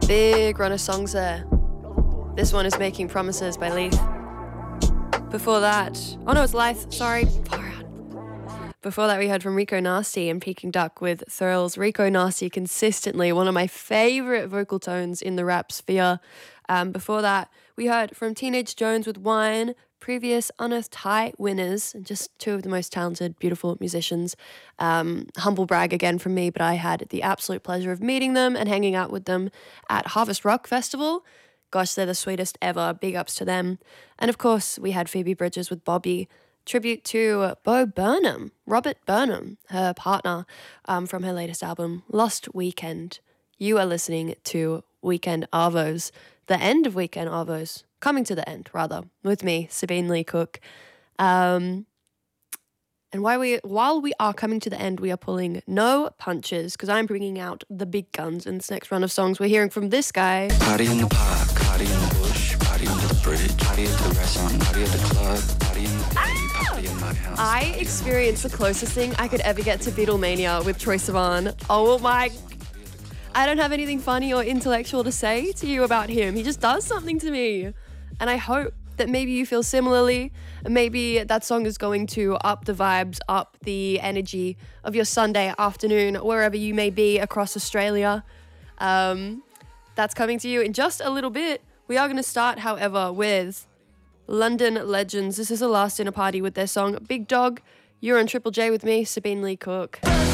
Big run of songs there. This one is Making Promises by Leith. Before that, oh no, it's Lyth, sorry. Far out. Before that, we heard from Rico Nasty and Peking Duck with Thurls. Rico Nasty, consistently one of my favourite vocal tones in the rap sphere. Before that, we heard from Teenage Jones with Wine, previous Unearthed High winners, and just two of the most talented, beautiful musicians. Humble brag again from me, but I had the absolute pleasure of meeting them and hanging out with them at Harvest Rock Festival. Gosh, they're the sweetest ever. Big ups to them. And of course, we had Phoebe Bridgers with Bobby. Tribute to Bo Burnham, Robert Burnham, her partner, from her latest album, Lost Weekend. You are listening to Weekend Arvos, the end of Weekend Arvos, coming to the end, rather, with me, Sabine Lee Cook. And while we are coming to the end, we are pulling no punches, because I'm bringing out the big guns in this next run of songs. We're hearing from this guy. Party in the park, party in the bush, party under the bridge, party at the restaurant, party at the club, party in the party in my house. I experienced the closest thing I could ever get to Beatlemania with Troye Sivan. Oh my... I don't have anything funny or intellectual to say to you about him. He just does something to me. And I hope that maybe you feel similarly. Maybe that song is going to up the vibes, up the energy of your Sunday afternoon, wherever you may be across Australia. That's coming to you in just a little bit. We are going to start, however, with London Legends. This is the last dinner party with their song Big Dog. You're on Triple J with me, Sabine Lee Cook.